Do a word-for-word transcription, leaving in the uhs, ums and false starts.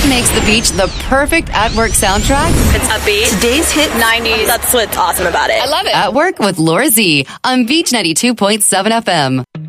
makes the beach the perfect at-work soundtrack? It's upbeat. Today's hit nineties. That's what's awesome about it. I love it. At Work with Laura Z on Beach ninety-two point seven F M.